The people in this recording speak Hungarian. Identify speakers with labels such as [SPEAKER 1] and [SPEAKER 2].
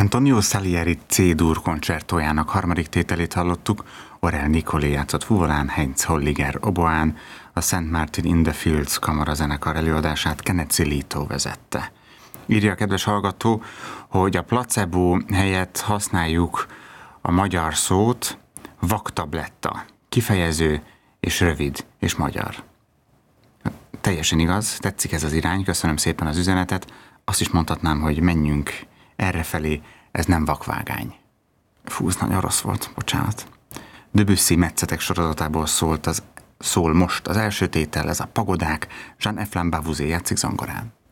[SPEAKER 1] Antonio Salieri C-dur koncertójának harmadik tételét hallottuk, Aurel Nicolé játszott fuvolán, Heinz Holliger oboán, a St. Martin in the Fields kamarazenekar előadását Kenneth Zilito vezette. Írja a kedves hallgató, hogy a placebo helyett használjuk a magyar szót vaktabletta, kifejező és rövid és magyar. Teljesen igaz, tetszik ez az irány, köszönöm szépen az üzenetet. Azt is mondhatnám, hogy menjünk errefelé, ez nem vakvágány. Fú, ez nagyon rossz volt, bocsánat. Debussy metszetek sorozatából szól most az első tétel, ez a Pagodák, Jean-Eflin Bavouzé játszik zongorán.